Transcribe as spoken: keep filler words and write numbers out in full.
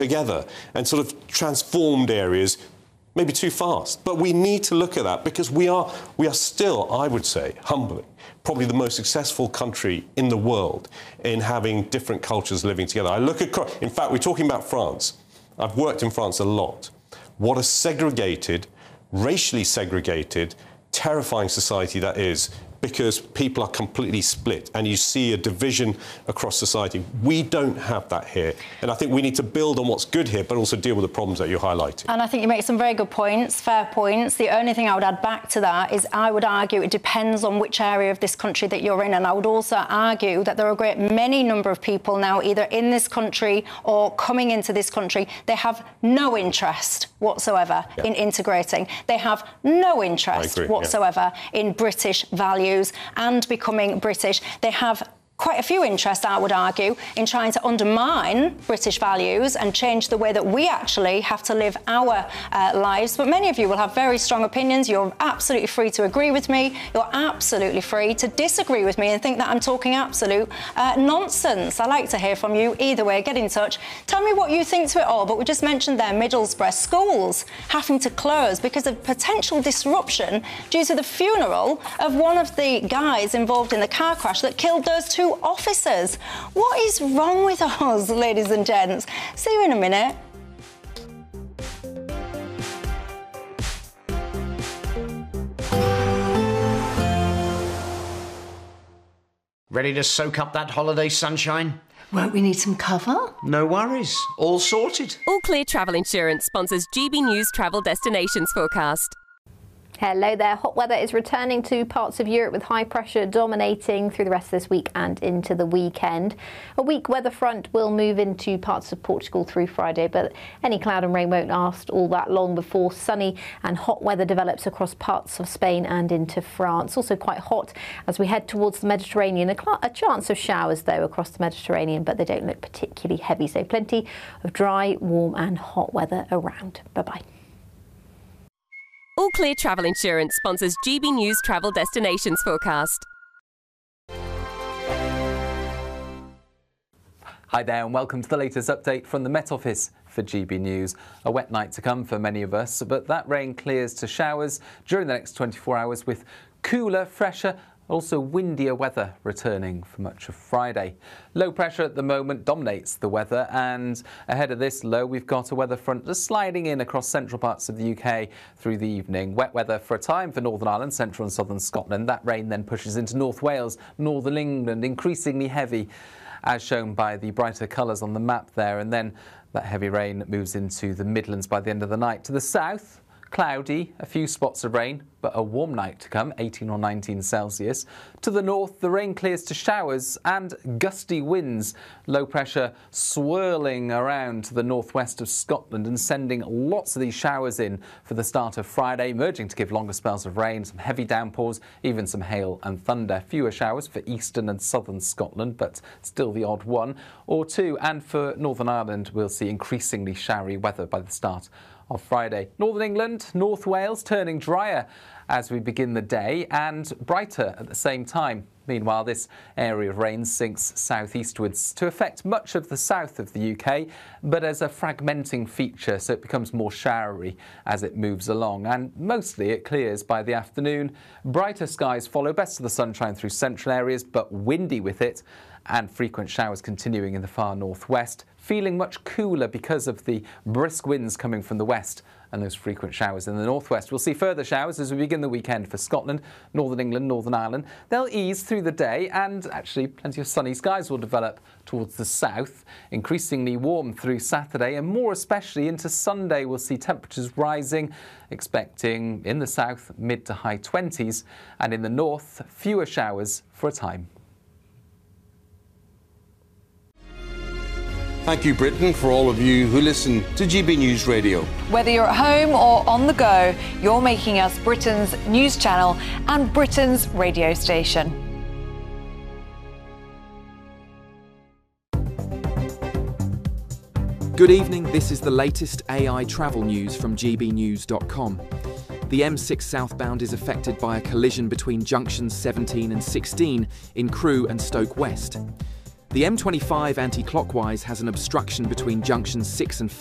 together and sort of transformed areas maybe too fast. But we need to look at that because we are, we are still, I would say, humbly, probably the most successful country in the world in having different cultures living together. I look across, in fact, we're talking about France. I've worked in France a lot. What a segregated, racially segregated, terrifying society that is, because people are completely split and you see a division across society. We don't have that here. And I think we need to build on what's good here, but also deal with the problems that you're highlighting. And I think you make some very good points, fair points. The only thing I would add back to that is I would argue it depends on which area of this country that you're in. And I would also argue that there are a great many number of people now either in this country or coming into this country. They have no interest whatsoever yeah. in integrating. They have no interest agree, whatsoever yeah. in British values and becoming British. They have quite a few interests, I would argue, in trying to undermine British values and change the way that we actually have to live our uh, lives. But many of you will have very strong opinions. You're absolutely free to agree with me. You're absolutely free to disagree with me and think that I'm talking absolute uh, nonsense. I like to hear from you. Either way, get in touch. Tell me what you think to it all. But we just mentioned there Middlesbrough schools having to close because of potential disruption due to the funeral of one of the guys involved in the car crash that killed those two officers. What is wrong with us, ladies and gents? See you in a minute. Ready to soak up that holiday sunshine? Won't we need some cover? No worries. All sorted. All Clear Travel Insurance sponsors G B News Travel Destinations Forecast. Hello there. Hot weather is returning to parts of Europe with high pressure dominating through the rest of this week and into the weekend. A weak weather front will move into parts of Portugal through Friday, but any cloud and rain won't last all that long before sunny and hot weather develops across parts of Spain and into France. Also quite hot as we head towards the Mediterranean. A, a chance of showers, though, across the Mediterranean, but they don't look particularly heavy. So plenty of dry, warm and hot weather around. Bye-bye. All Clear Travel Insurance sponsors G B News Travel Destinations Forecast. Hi there and welcome to the latest update from the Met Office for G B News. A wet night to come for many of us, but that rain clears to showers during the next twenty-four hours with cooler, fresher, also windier weather returning for much of Friday. Low pressure at the moment dominates the weather, and ahead of this low we've got a weather front just sliding in across central parts of the U K through the evening. Wet weather for a time for Northern Ireland, central and southern Scotland. That rain then pushes into North Wales, northern England, increasingly heavy as shown by the brighter colours on the map there, and then that heavy rain moves into the Midlands by the end of the night. To the south, cloudy, a few spots of rain, but a warm night to come, eighteen or nineteen Celsius. To the north, the rain clears to showers and gusty winds. Low pressure swirling around to the northwest of Scotland and sending lots of these showers in for the start of Friday, emerging to give longer spells of rain, some heavy downpours, even some hail and thunder. Fewer showers for eastern and southern Scotland, but still the odd one or two. And for Northern Ireland, we'll see increasingly showery weather by the start of Friday. Northern England, North Wales turning drier as we begin the day and brighter at the same time. Meanwhile, this area of rain sinks southeastwards to affect much of the south of the U K, but as a fragmenting feature, so it becomes more showery as it moves along. And mostly it clears by the afternoon. Brighter skies follow, best of the sunshine through central areas, but windy with it, and frequent showers continuing in the far northwest. Feeling much cooler because of the brisk winds coming from the west and those frequent showers in the northwest. We'll see further showers as we begin the weekend for Scotland, Northern England, Northern Ireland. They'll ease through the day, and actually plenty of sunny skies will develop towards the south. Increasingly warm through Saturday, and more especially into Sunday we'll see temperatures rising, expecting in the south mid to high twenties, and in the north fewer showers for a time. Thank you, Britain, for all of you who listen to G B News Radio. Whether you're at home or on the go, you're making us Britain's news channel and Britain's radio station. Good evening, this is the latest A I travel news from G B news dot com. The M six southbound is affected by a collision between junctions seventeen and sixteen in Crewe and Stoke West. The M twenty-five anti-clockwise has an obstruction between junctions six and